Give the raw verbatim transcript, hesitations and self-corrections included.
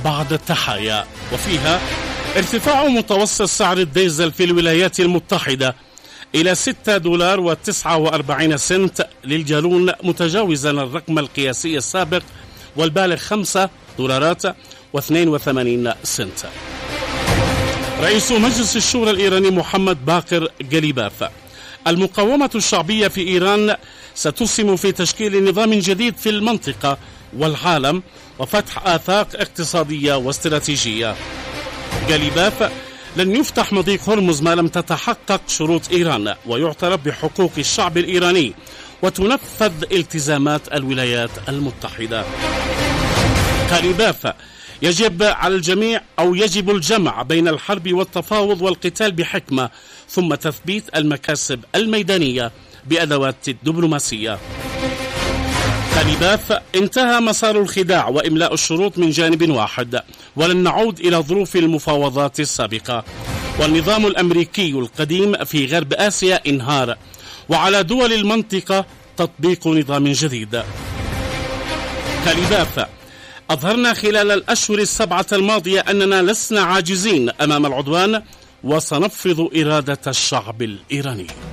بعد التحايا، وفيها ارتفاع متوسط سعر الديزل في الولايات المتحدة إلى ستة دولار وتسعة وأربعين سنت للجالون، متجاوزا الرقم القياسي السابق والبالغ خمسة دولارات واثنين وثمانين سنت. رئيس مجلس الشورى الإيراني محمد باقر غاليباف: المقاومة الشعبية في إيران ستسهم في تشكيل نظام جديد في المنطقة والعالم وفتح آفاق اقتصادية واستراتيجية. غاليباف: لن يفتح مضيق هرمز ما لم تتحقق شروط إيران ويعترف بحقوق الشعب الإيراني وتنفذ التزامات الولايات المتحدة. غاليباف: يجب على الجميع أو يجب الجمع بين الحرب والتفاوض والقتال بحكمة، ثم تثبيت المكاسب الميدانية بأدوات الدبلوماسية. غاليباف: انتهى مسار الخداع وإملاء الشروط من جانب واحد، ولن نعود إلى ظروف المفاوضات السابقة، والنظام الأمريكي القديم في غرب آسيا انهار، وعلى دول المنطقة تطبيق نظام جديد. غاليباف: أظهرنا خلال الأشهر السبعة الماضية أننا لسنا عاجزين أمام العدوان وسنفرض إرادة الشعب الإيراني.